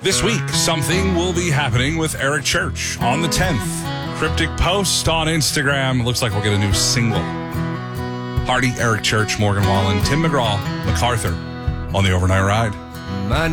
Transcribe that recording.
This week, something will be happening with Eric Church on the 10th. Cryptic post on Instagram. Looks like we'll get a new single. Hardy, Eric Church, Morgan Wallen, Tim McGraw, MacArthur on the Overnight Ride. My